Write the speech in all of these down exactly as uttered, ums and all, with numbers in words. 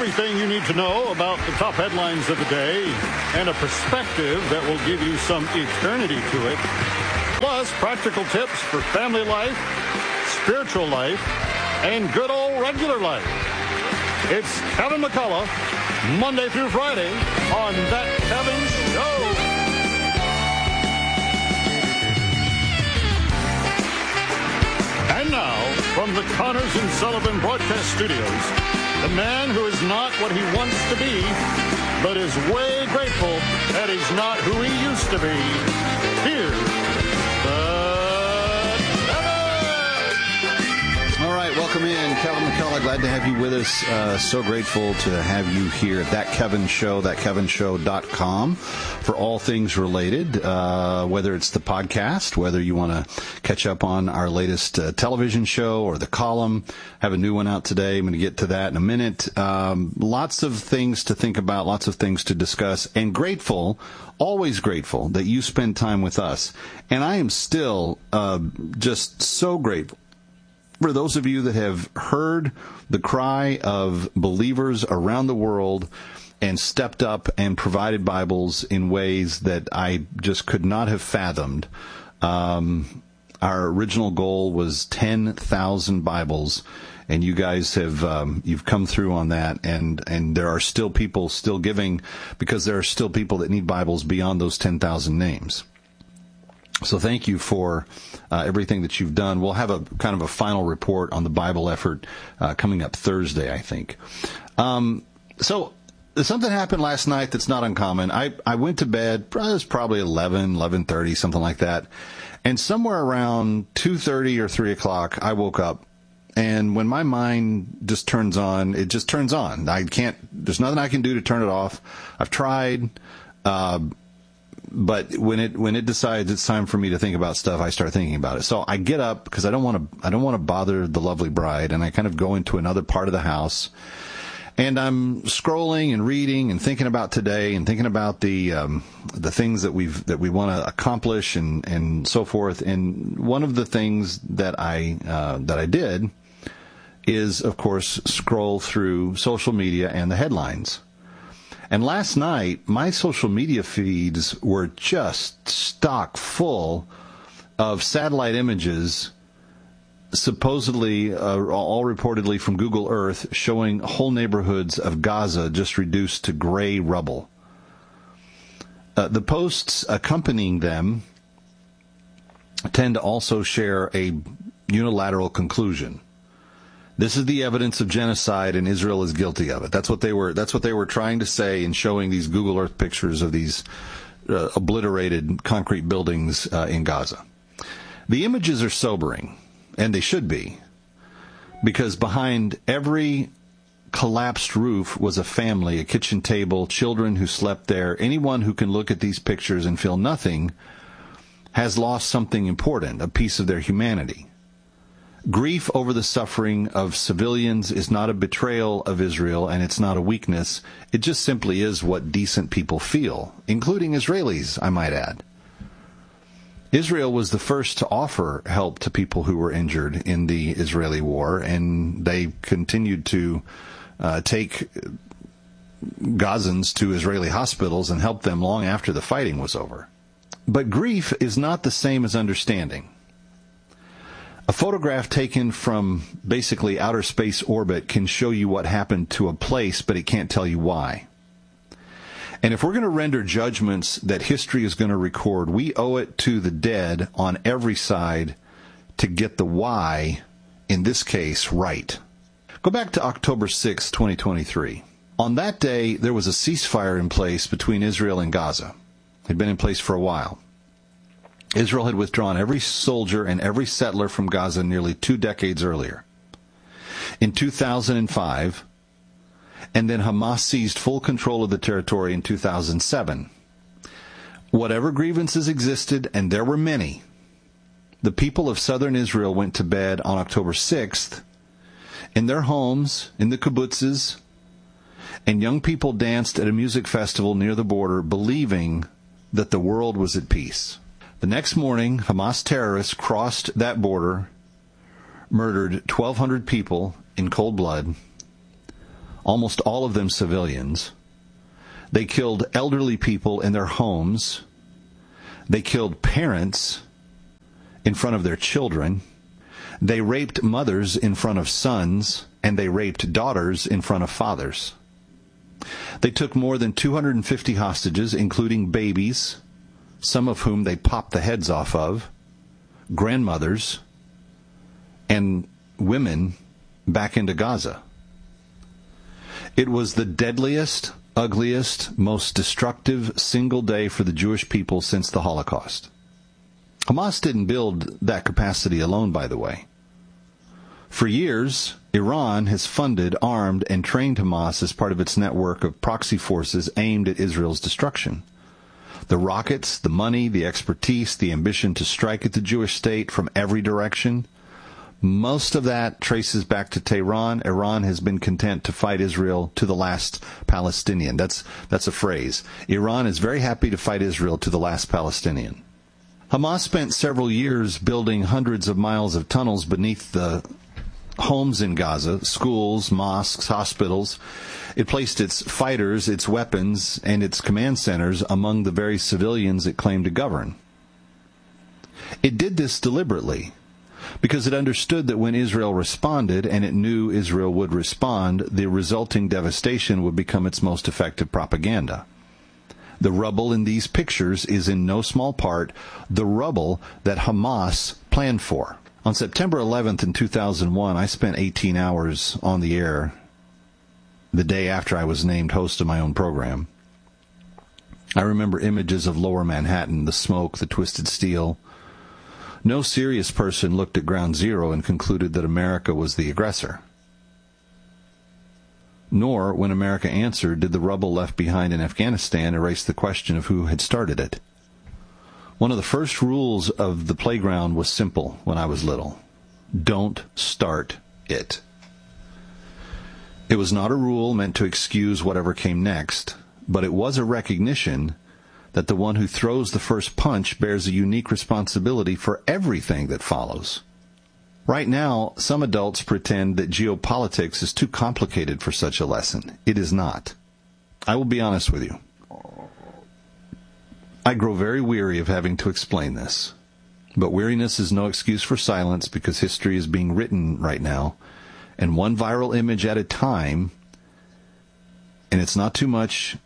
everything you need to know about the top headlines of the day and a perspective that will give you some eternity to it. Plus, practical tips for family life, spiritual life, and good old regular life. It's Kevin McCullough, Monday through Friday on That Kevin Show. And now, from the Connors and Sullivan Broadcast Studios, the man who is not what he wants to be, but is way grateful that he's not who he used to be. Here's All right, welcome in, Kevin McCullough. Glad to have you with us. Uh, so grateful to have you here at That Kevin Show, that kevin show dot com, for all things related, uh, whether it's the podcast, whether you want to catch up on our latest uh, television show or the column. Have a new one out today. I'm going to get to that in a minute. Um, lots of things to think about, lots of things to discuss, and grateful, always grateful that you spend time with us. And I am still uh, just so grateful for those of you that have heard the cry of believers around the world and stepped up and provided Bibles in ways that I just could not have fathomed. Um, our original goal was ten thousand Bibles, and you guys have um, you've come through on that, and, and there are still people still giving, because there are still people that need Bibles beyond those ten thousand names. So thank you for uh, everything that you've done. We'll have a kind of a final report on the Bible effort uh, coming up Thursday, I think. Um, so something happened last night that's not uncommon. I, I went to bed, it was probably eleven, eleven thirty, something like that. And somewhere around two thirty or three o'clock, I woke up. And when my mind just turns on, it just turns on. I can't, there's nothing I can do to turn it off. I've tried. Uh, But when it when it decides it's time for me to think about stuff, I start thinking about it. So I get up because I don't want to I don't want to bother the lovely bride, and I kind of go into another part of the house, and I'm scrolling and reading and thinking about today and thinking about the um, the things that we've that we want to accomplish and, and so forth. And one of the things that I uh, that I did is, of course, scroll through social media and the headlines. And last night, my social media feeds were just stock full of satellite images, supposedly, uh, all reportedly from Google Earth, showing whole neighborhoods of Gaza just reduced to gray rubble. Uh, the posts accompanying them tend to also share a unilateral conclusion. This is the evidence of genocide, and Israel is guilty of it. That's what they were. That's what they were trying to say in showing these Google Earth pictures of these uh, obliterated concrete buildings uh, in Gaza. The images are sobering, and they should be, because behind every collapsed roof was a family, a kitchen table, children who slept there. Anyone who can look at these pictures and feel nothing has lost something important, a piece of their humanity. Grief over the suffering of civilians is not a betrayal of Israel, and it's not a weakness. It just simply is what decent people feel, including Israelis, I might add. Israel was the first to offer help to people who were injured in the Israeli war, and they continued to uh, take Gazans to Israeli hospitals and help them long after the fighting was over. But grief is not the same as understanding. A photograph taken from basically outer space orbit can show you what happened to a place, but it can't tell you why. And if we're going to render judgments that history is going to record, we owe it to the dead on every side to get the why, in this case, right. Go back to October sixth, twenty twenty-three. On that day, there was a ceasefire in place between Israel and Gaza. It had been in place for a while. Israel had withdrawn every soldier and every settler from Gaza nearly two decades earlier. In two thousand five, and then Hamas seized full control of the territory in two thousand seven. Whatever grievances existed, and there were many, the people of southern Israel went to bed on October sixth in their homes, in the kibbutzes, and young people danced at a music festival near the border, believing that the world was at peace. The next morning, Hamas terrorists crossed that border, murdered twelve hundred people in cold blood. almost all of them civilians. They killed elderly people in their homes. They killed parents in front of their children. They raped mothers in front of sons, and they raped daughters in front of fathers. They took more than two hundred fifty hostages, including babies, some of whom they popped the heads off of, grandmothers, and women back into Gaza. It was the deadliest, ugliest, most destructive single day for the Jewish people since the Holocaust. Hamas didn't build that capacity alone, by the way. For years, Iran has funded, armed, and trained Hamas as part of its network of proxy forces aimed at Israel's destruction. The rockets, the money, the expertise, the ambition to strike at the Jewish state from every direction, most of that traces back to Tehran. Iran has been content to fight Israel to the last Palestinian. That's, that's a phrase. Iran is very happy to fight Israel to the last Palestinian. Hamas spent several years building hundreds of miles of tunnels beneath the homes in Gaza, schools, mosques, hospitals. It placed its fighters, its weapons, and its command centers among the very civilians it claimed to govern. It did this deliberately, because it understood that when Israel responded, and it knew Israel would respond, the resulting devastation would become its most effective propaganda. The rubble in these pictures is in no small part the rubble that Hamas planned for. On September eleventh in two thousand one, I spent eighteen hours on the air the day after I was named host of my own program. I remember images of lower Manhattan, the smoke, the twisted steel. No serious person looked at Ground Zero and concluded that America was the aggressor. Nor, when America answered, did the rubble left behind in Afghanistan erase the question of who had started it. One of the first rules of the playground was simple when I was little. Don't start it. It was not a rule meant to excuse whatever came next, but it was a recognition that the one who throws the first punch bears a unique responsibility for everything that follows. Right now, some adults pretend that geopolitics is too complicated for such a lesson. It is not. I will be honest with you. I grow very weary of having to explain this. But weariness is no excuse for silence, because history is being written right now, and one viral image at a time, and it's not too much,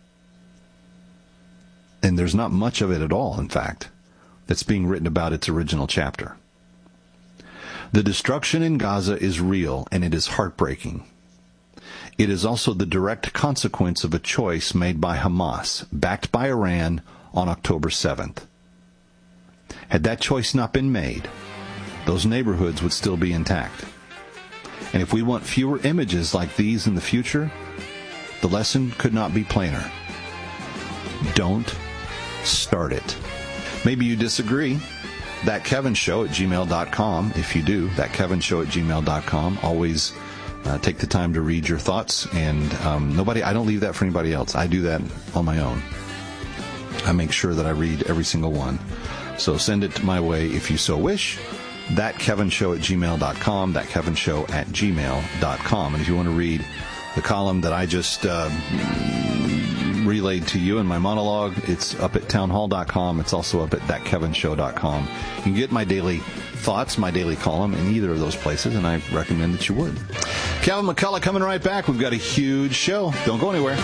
and there's not much of it at all, in fact, that's being written about its original chapter. The destruction in Gaza is real, and it is heartbreaking. It is also the direct consequence of a choice made by Hamas, backed by Iran, on October seventh. Had that choice not been made, those neighborhoods would still be intact. And if we want fewer images like these in the future, the lesson could not be plainer. Don't start it. Maybe you disagree. That Kevin Show at gmail dot com. If you do, that Kevin Show at gmail dot com. Always uh, take the time to read your thoughts. And um, nobody, I don't leave that for anybody else. I do that on my own. I make sure that I read every single one. So send it my way if you so wish. That Kevin Show at gmail dot com. That Kevin Show at gmail dot com. And if you want to read the column that I just uh, relayed to you in my monologue, it's up at townhall dot com. It's also up at that kevin show dot com. You can get my daily thoughts, my daily column, in either of those places, and I recommend that you would. Kevin McCullough coming right back. We've got a huge show. Don't go anywhere.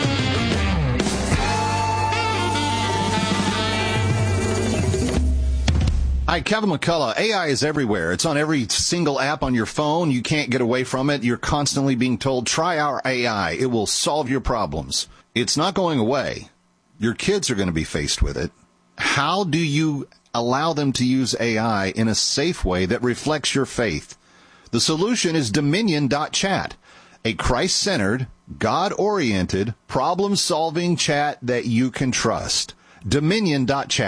Hi, Kevin McCullough. A I is everywhere. It's on every single app on your phone. You can't get away from it. You're constantly being told, try our A I. It will solve your problems. It's not going away. Your kids are going to be faced with it. How do you allow them to use A I in a safe way that reflects your faith? The solution is Dominion dot chat, a Christ-centered, God-oriented, problem-solving chat that you can trust. Dominion dot chat.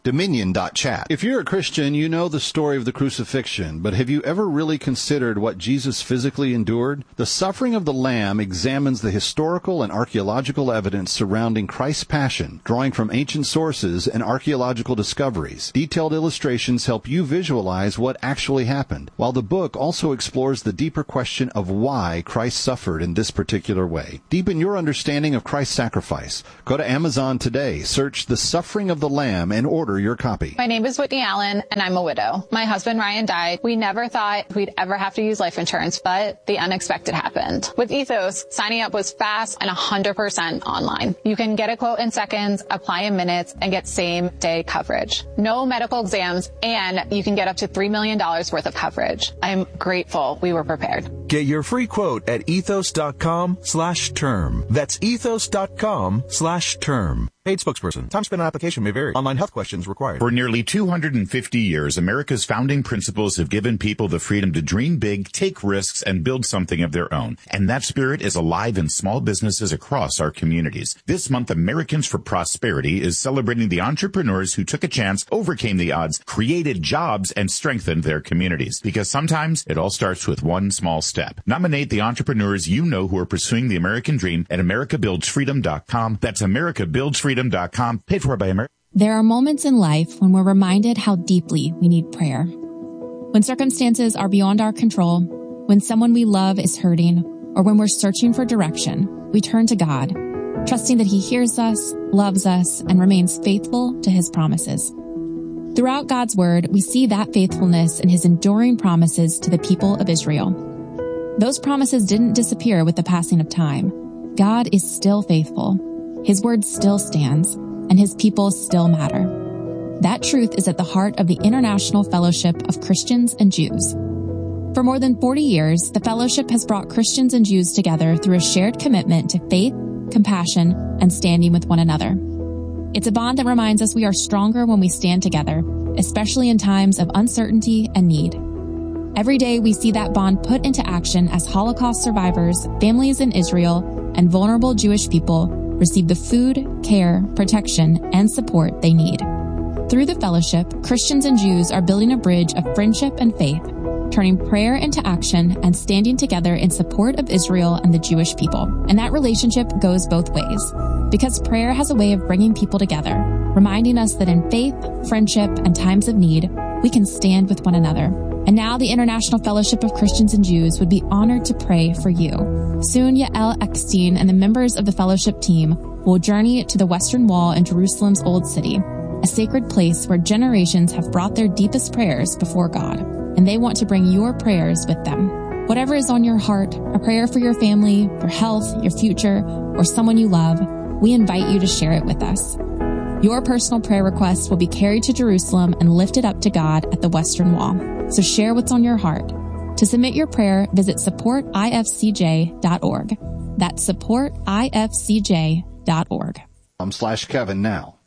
Dominion dot chat. If you're a Christian, you know the story of the crucifixion, but have you ever really considered what Jesus physically endured? The Suffering of the Lamb examines the historical and archaeological evidence surrounding Christ's passion, drawing from ancient sources and archaeological discoveries. Detailed illustrations help you visualize what actually happened, while the book also explores the deeper question of why Christ suffered in this particular way. Deepen your understanding of Christ's sacrifice. Go to Amazon today, search The Suffering of the Lamb, and order your copy. My name is Whitney Allen, and I'm a widow. My husband, Ryan, died. We never thought we'd ever have to use life insurance, but the unexpected happened. With Ethos, signing up was fast and one hundred percent online. You can get a quote in seconds, apply in minutes, and get same-day coverage. No medical exams, and you can get up to three million dollars worth of coverage. I'm grateful we were prepared. Get your free quote at ethos.com slash term. That's ethos.com slash term. Paid spokesperson. Time spent on application may vary. Online health questions required. For nearly two hundred fifty years, America's founding principles have given people the freedom to dream big, take risks, and build something of their own. And that spirit is alive in small businesses across our communities. This month, Americans for Prosperity is celebrating the entrepreneurs who took a chance, overcame the odds, created jobs, and strengthened their communities. Because sometimes it all starts with one small step. Nominate the entrepreneurs you know who are pursuing the American dream at america builds freedom dot com. That's america builds freedom dot com. Paid for by America. There are moments in life when we're reminded how deeply we need prayer. When circumstances are beyond our control, when someone we love is hurting, or when we're searching for direction, we turn to God, trusting that He hears us, loves us, and remains faithful to His promises. Throughout God's Word, we see that faithfulness in His enduring promises to the people of Israel. Those promises didn't disappear with the passing of time. God is still faithful. His word still stands, and His people still matter. That truth is at the heart of the International Fellowship of Christians and Jews. For more than forty years, the fellowship has brought Christians and Jews together through a shared commitment to faith, compassion, and standing with one another. It's a bond that reminds us we are stronger when we stand together, especially in times of uncertainty and need. Every day we see that bond put into action as Holocaust survivors, families in Israel, and vulnerable Jewish people receive the food, care, protection, and support they need. Through the fellowship, Christians and Jews are building a bridge of friendship and faith, turning prayer into action and standing together in support of Israel and the Jewish people. And that relationship goes both ways, because prayer has a way of bringing people together, reminding us that in faith, friendship, and times of need, we can stand with one another. And now the International Fellowship of Christians and Jews would be honored to pray for you. Soon, Yael Eckstein and the members of the fellowship team will journey to the Western Wall in Jerusalem's Old City, a sacred place where generations have brought their deepest prayers before God, and they want to bring your prayers with them. Whatever is on your heart, a prayer for your family, your health, your future, or someone you love, we invite you to share it with us. Your personal prayer requests will be carried to Jerusalem and lifted up to God at the Western Wall. So share what's on your heart. To submit your prayer, visit support I F C J dot org. That's support I F C J dot org. I'm slash Kevin now.